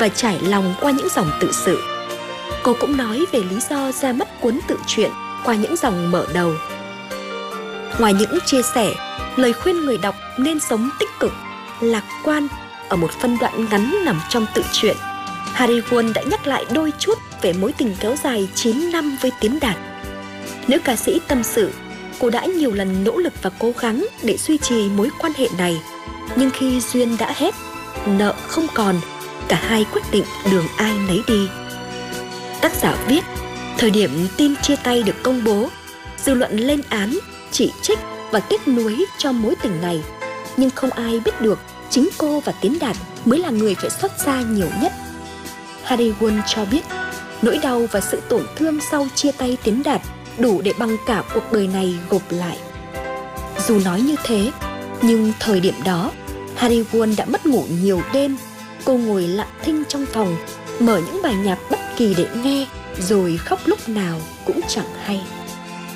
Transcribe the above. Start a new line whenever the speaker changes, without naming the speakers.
và trải lòng qua những dòng tự sự. Cô cũng nói về lý do ra mắt cuốn tự truyện qua những dòng mở đầu. Ngoài những chia sẻ, lời khuyên người đọc nên sống tích cực, lạc quan, ở một phân đoạn ngắn nằm trong tự truyện, Harry Won đã nhắc lại đôi chút về mối tình kéo dài 9 năm với Tiến Đạt. Nữ ca sĩ tâm sự, cô đã nhiều lần nỗ lực và cố gắng để duy trì mối quan hệ này, nhưng khi duyên đã hết, nợ không còn, cả hai quyết định đường ai nấy đi. Tác giả viết, thời điểm tin chia tay được công bố, dư luận lên án, chỉ trích và tiếc nuối cho mối tình này, nhưng không ai biết được chính cô và Tiến Đạt mới là người phải xót xa nhiều nhất. Harry Won cho biết, nỗi đau và sự tổn thương sau chia tay Tiến Đạt đủ để bằng cả cuộc đời này gộp lại. Dù nói như thế, nhưng thời điểm đó, Harry Won đã mất ngủ nhiều đêm. Cô ngồi lặng thinh trong phòng, mở những bài nhạc bất kỳ để nghe, rồi khóc lúc nào cũng chẳng hay.